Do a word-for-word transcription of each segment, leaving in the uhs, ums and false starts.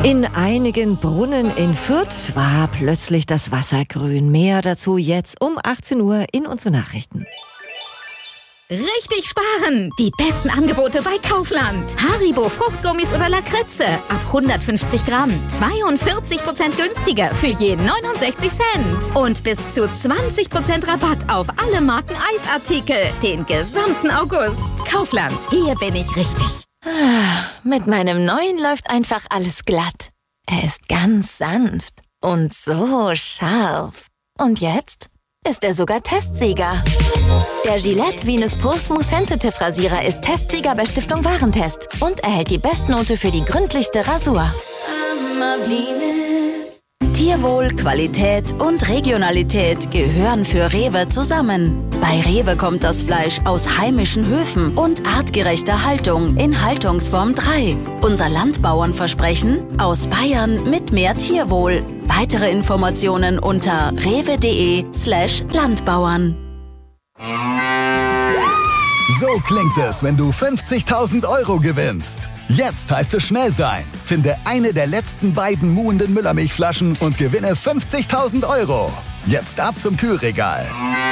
In einigen Brunnen in Fürth war plötzlich das Wasser grün. Mehr dazu jetzt um achtzehn Uhr in unsere Nachrichten. Richtig sparen! Die besten Angebote bei Kaufland. Haribo Fruchtgummis oder Lakritze ab hundertfünfzig Gramm. zweiundvierzig Prozent günstiger für jeden neunundsechzig Cent. Und bis zu zwanzig Prozent Rabatt auf alle Marken Eisartikel. Den gesamten August. Kaufland, hier bin ich richtig. Mit meinem neuen läuft einfach alles glatt. Er ist ganz sanft und so scharf. Und jetzt ist er sogar Testsieger. Der Gillette Venus Pro Smooth Sensitive Rasierer ist Testsieger bei Stiftung Warentest und erhält die Bestnote für die gründlichste Rasur. Tierwohl, Qualität und Regionalität gehören für Rewe zusammen. Bei Rewe kommt das Fleisch aus heimischen Höfen und artgerechter Haltung in Haltungsform drei. Unser Landbauernversprechen: aus Bayern mit mehr Tierwohl. Weitere Informationen unter rewe.de slash Landbauern. So klingt es, wenn du fünfzigtausend Euro gewinnst. Jetzt heißt es schnell sein. Finde eine der letzten beiden muhenden Müllermilchflaschen und gewinne fünfzigtausend Euro. Jetzt ab zum Kühlregal.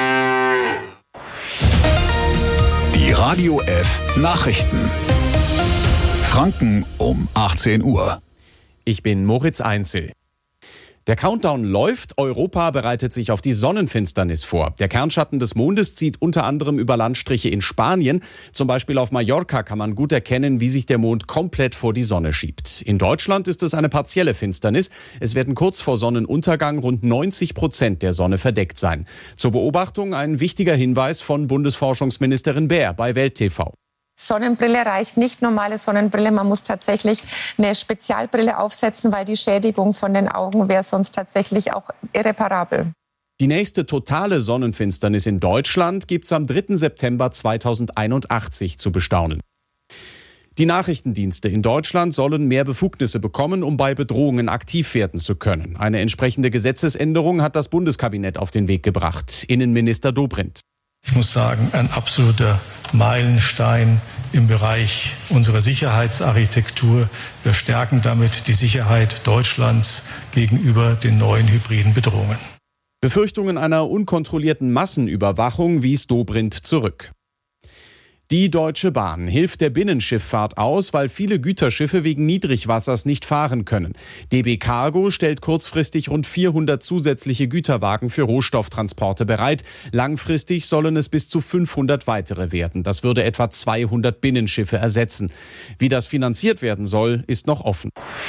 Die Radio F Nachrichten. Franken um achtzehn Uhr. Ich bin Moritz Einzel. Der Countdown läuft. Europa bereitet sich auf die Sonnenfinsternis vor. Der Kernschatten des Mondes zieht unter anderem über Landstriche in Spanien. Zum Beispiel auf Mallorca kann man gut erkennen, wie sich der Mond komplett vor die Sonne schiebt. In Deutschland ist es eine partielle Finsternis. Es werden kurz vor Sonnenuntergang rund neunzig Prozent der Sonne verdeckt sein. Zur Beobachtung ein wichtiger Hinweis von Bundesforschungsministerin Baer bei Welt T V. Sonnenbrille reicht nicht, normale Sonnenbrille. Man muss tatsächlich eine Spezialbrille aufsetzen, weil die Schädigung von den Augen wäre sonst tatsächlich auch irreparabel. Die nächste totale Sonnenfinsternis in Deutschland gibt's am dritten September zweitausendeinundachtzig zu bestaunen. Die Nachrichtendienste in Deutschland sollen mehr Befugnisse bekommen, um bei Bedrohungen aktiv werden zu können. Eine entsprechende Gesetzesänderung hat das Bundeskabinett auf den Weg gebracht. Innenminister Dobrindt. Ich muss sagen, ein absoluter Meilenstein im Bereich unserer Sicherheitsarchitektur. Wir stärken damit die Sicherheit Deutschlands gegenüber den neuen hybriden Bedrohungen. Befürchtungen einer unkontrollierten Massenüberwachung wies Dobrindt zurück. Die Deutsche Bahn hilft der Binnenschifffahrt aus, weil viele Güterschiffe wegen Niedrigwassers nicht fahren können. D B Cargo stellt kurzfristig rund vierhundert zusätzliche Güterwagen für Rohstofftransporte bereit. Langfristig sollen es bis zu fünfhundert weitere werden. Das würde etwa zweihundert Binnenschiffe ersetzen. Wie das finanziert werden soll, ist noch offen.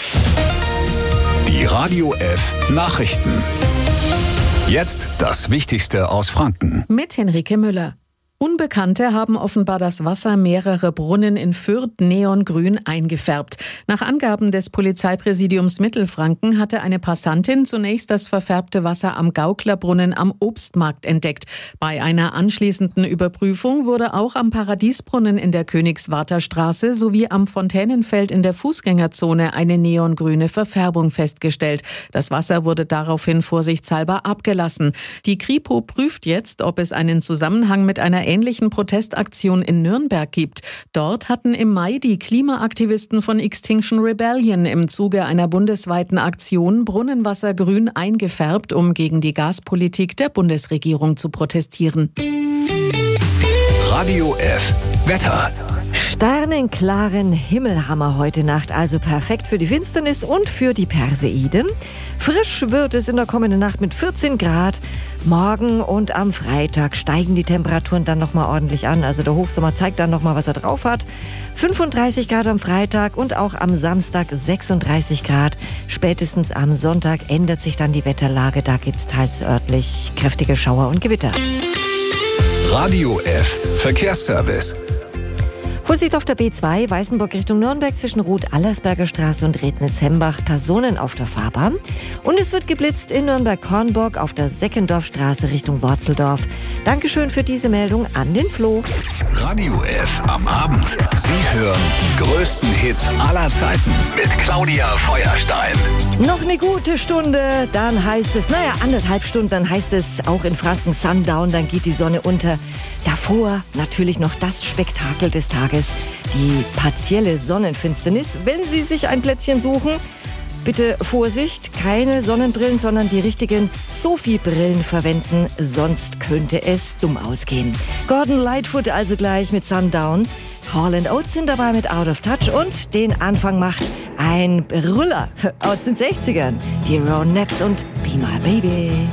Die Radio F Nachrichten. Jetzt das Wichtigste aus Franken. Mit Henrike Müller. Unbekannte haben offenbar das Wasser mehrerer Brunnen in Fürth neongrün eingefärbt. Nach Angaben des Polizeipräsidiums Mittelfranken hatte eine Passantin zunächst das verfärbte Wasser am Gauklerbrunnen am Obstmarkt entdeckt. Bei einer anschließenden Überprüfung wurde auch am Paradiesbrunnen in der Königswarter Straße sowie am Fontänenfeld in der Fußgängerzone eine neongrüne Verfärbung festgestellt. Das Wasser wurde daraufhin vorsichtshalber abgelassen. Die Kripo prüft jetzt, ob es einen Zusammenhang mit einer ähnlichen Protestaktion in Nürnberg gibt. Dort hatten im Mai die Klimaaktivisten von Extinction Rebellion im Zuge einer bundesweiten Aktion Brunnenwasser grün eingefärbt, um gegen die Gaspolitik der Bundesregierung zu protestieren. Radio F Wetter. Sternenklaren Himmel haben wir heute Nacht, also perfekt für die Finsternis und für die Perseiden. Frisch wird es in der kommenden Nacht mit vierzehn Grad. Morgen und am Freitag steigen die Temperaturen dann nochmal ordentlich an. Also der Hochsommer zeigt dann nochmal, was er drauf hat. fünfunddreißig Grad am Freitag und auch am Samstag sechsunddreißig Grad. Spätestens am Sonntag ändert sich dann die Wetterlage. Da gibt es teils örtlich kräftige Schauer und Gewitter. Radio F Verkehrsservice. Vorsicht auf der B zwei, Weißenburg Richtung Nürnberg zwischen Ruth-Allersberger Straße und Rednitz-Hembach, Personen auf der Fahrbahn. Und es wird geblitzt in Nürnberg-Kornburg auf der Seckendorfstraße Richtung Worzeldorf. Dankeschön für diese Meldung an den Flo. Radio F am Abend. Sie hören die größten Hits aller Zeiten mit Claudia Feuerstein. Noch eine gute Stunde, dann heißt es, naja, anderthalb Stunden, dann heißt es auch in Franken Sundown, dann geht die Sonne unter. Davor natürlich noch das Spektakel des Tages, die partielle Sonnenfinsternis. Wenn Sie sich ein Plätzchen suchen, Bitte Vorsicht, keine Sonnenbrillen, sondern die richtigen Sophie-Brillen verwenden, sonst könnte es dumm ausgehen. Gordon Lightfoot also gleich mit Sundown. Hall and Oates sind dabei mit Out of Touch und den Anfang macht ein Brüller aus den sechzigern. Die Ronettes und Be My Baby.